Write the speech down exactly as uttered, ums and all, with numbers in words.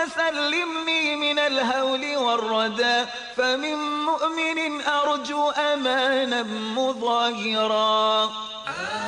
سلمني من الهول والردى، فمن مؤمن أرجو أمانا مظاهرا.